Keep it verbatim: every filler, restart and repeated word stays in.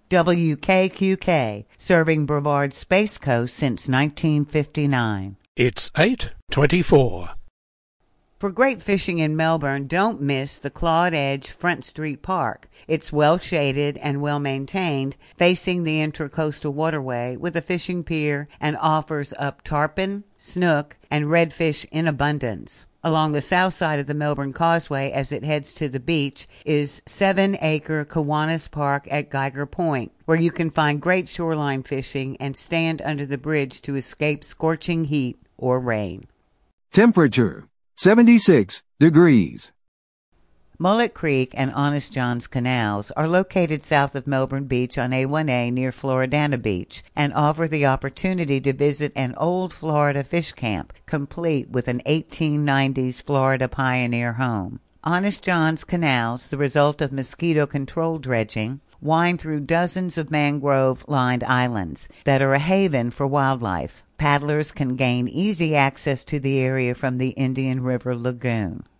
W K Q K, serving Brevard Space Coast since nineteen fifty-nine. It's eight twenty-four. For great fishing in Melbourne, don't miss the Claude Edge Front Street Park. It's well shaded and well maintained, facing the Intracoastal Waterway with a fishing pier, and offers up tarpon, snook, and redfish in abundance. Along the south side of the Melbourne Causeway as it heads to the beach is seven-acre Kiwanis Park at Geiger Point, where you can find great shoreline fishing and stand under the bridge to escape scorching heat or rain. Temperature seventy-six degrees. Mullet Creek and Honest John's Canals are located south of Melbourne Beach on A one A near Floridana Beach and offer the opportunity to visit an old Florida fish camp, complete with an eighteen nineties Florida pioneer home. Honest John's Canals, the result of mosquito control dredging, wind through dozens of mangrove-lined islands that are a haven for wildlife. Paddlers can gain easy access to the area from the Indian River Lagoon.